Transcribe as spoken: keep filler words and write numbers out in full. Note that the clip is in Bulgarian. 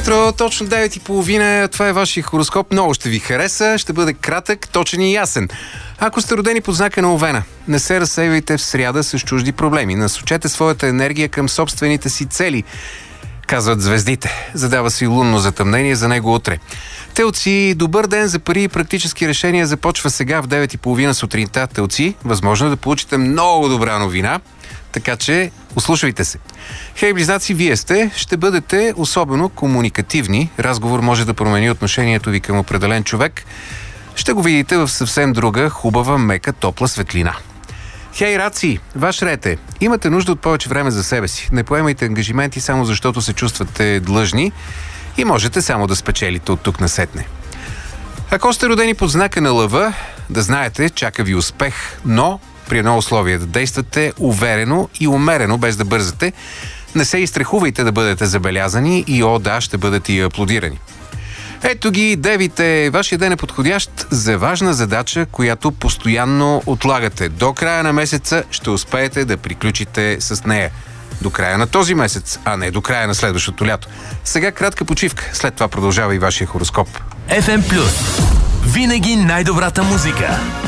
утро, точно девет и половина. Това е вашия хороскоп. Много ще ви хареса. Ще бъде кратък, точен и ясен. Ако сте родени под знака на Овена, не се разсейвайте в сряда с чужди проблеми. Насочете своята енергия към собствените си цели, казват звездите. Задава си лунно затъмнение за него утре. Телци, добър ден за пари и практически решения започва сега в девет и половина сутринта. Телци, възможно е да получите много добра новина, така че услушвайте се. Хей, близнаци, вие сте, ще бъдете особено комуникативни. Разговор може да промени отношението ви към определен човек. Ще го видите в съвсем друга, хубава, мека, топла светлина. Хей, раци, ваш ред е. Имате нужда от повече време за себе си. Не поемайте ангажименти само защото се чувствате длъжни и можете само да спечелите от тук насетне. Ако сте родени под знака на Лъва, да знаете, чака ви успех, но при едно условие да действате уверено и умерено, без да бързате. Не се изстрахувайте да бъдете забелязани и о, да, ще бъдете и аплодирани. Ето ги, девите, вашия ден е подходящ за важна задача, която постоянно отлагате. До края на месеца ще успеете да приключите с нея. До края на този месец, а не до края на следващото лято. Сега кратка почивка, след това продължава и вашия хороскоп. еф ем Плюс. Винаги най-добрата музика.